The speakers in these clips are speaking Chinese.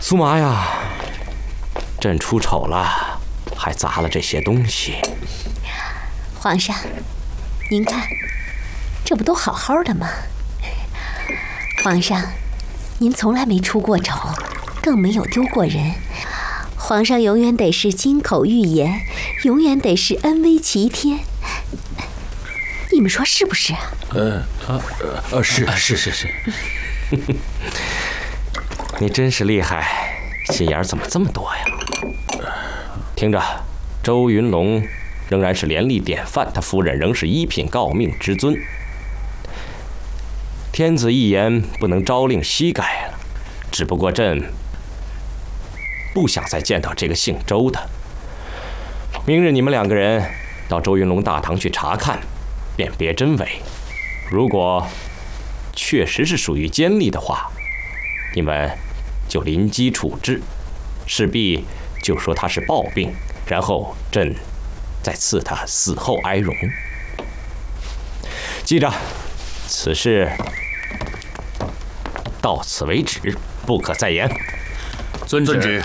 苏麻呀，朕出丑了，还砸了这些东西。 皇上，您看，这不都好好的吗？皇上，您从来没出过丑，更没有丢过人。皇上永远得是金口玉言，永远得是恩威齐天。你们说是不是啊？ 是。 你真是厉害，心眼怎么这么多呀？听着，周云龙仍然是廉吏典范，他夫人仍是一品诰命之尊。天子一言不能朝令夕改了，只不过朕不想再见到这个姓周的。明日你们两个人到周云龙大堂去查看，辨别真伪。如果确实是属于奸吏的话，你们就临机处置，势必就说他是暴病，然后朕再赐他死后哀荣。记着，此事到此为止，不可再言。 遵旨。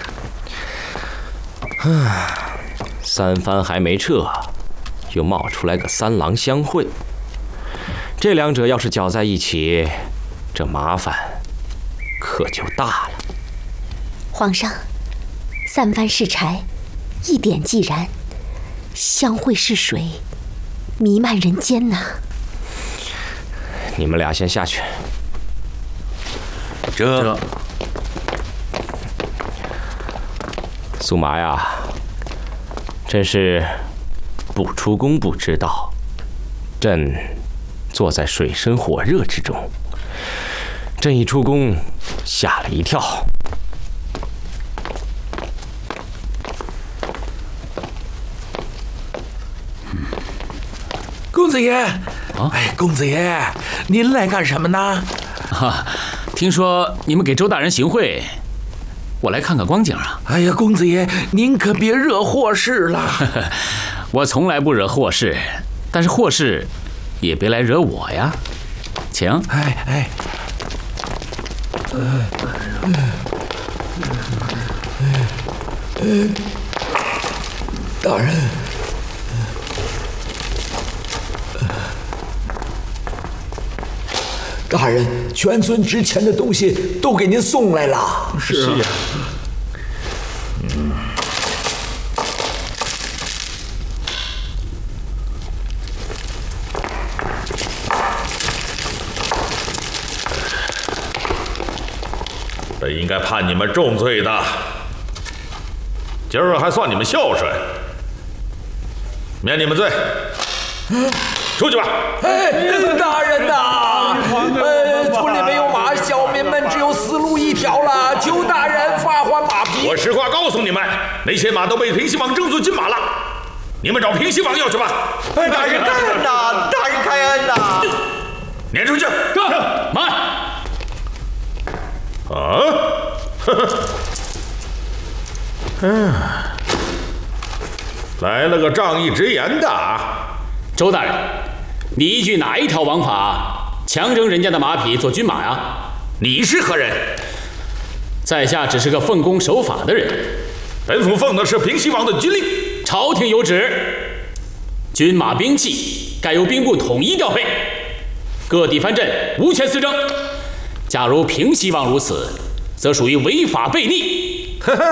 三番还没撤，又冒出来个三郎相会，这两者要是搅在一起，这麻烦可就大了。 皇上，三番是柴，一点即燃，相会是水，弥漫人间呐。 你们俩先下去。 这苏麻呀，真是不出宫不知道，朕坐在水深火热之中，朕一出宫吓了一跳。 公子爷，公子爷，您来干什么呢？ 听说你们给周大人行贿，我来看看光景啊。 哎呀，公子爷，您可别惹祸事了。 我从来不惹祸事，但是祸事也别来惹我呀。请。 大人。大人，全村值钱的东西都给您送来了。 是啊。 本应该判你们重罪的，今儿还算你们孝顺，免你们罪。出去吧！ 大人呐，村里没有马，小民们只有死路一条了，求大人发还马匹。 我实话告诉你们，那些马都被平西王征作金马了，你们找平西王要去吧。 大人开恩呐！大人开恩呐！ 撵出去！ 慢！ 来了个仗义直言的。 周大人，你依据哪一条王法强征人家的马匹做军马呀？ 你是何人？ 在下只是个奉公守法的人。 本府奉的是平西王的军令。 朝廷有旨，军马兵器该由兵部统一调配，各地藩镇无权私征。假如平西王如此，则属于违法悖逆。